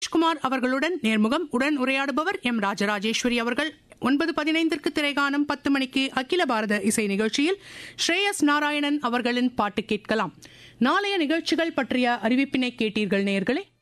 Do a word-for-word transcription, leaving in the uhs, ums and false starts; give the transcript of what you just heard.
ராஜேஷ்குமார் அவர்களுடன் நேர்முகம். உடன் உரையாடுபவர் எம் ராஜராஜேஸ்வரி அவர்கள். ஒன்பது பதினைந்திற்கு திரைகாணும். பத்து மணிக்கு அகில பாரத இசை நிகழ்ச்சியில் ஸ்ரேயஸ் நாராயணன் அவர்களின் பாட்டு கேட்கலாம். நாளைய நிகழ்ச்சிகள் பற்றிய அறிவிப்பினை கேட்டீர்கள் நேயர்களே.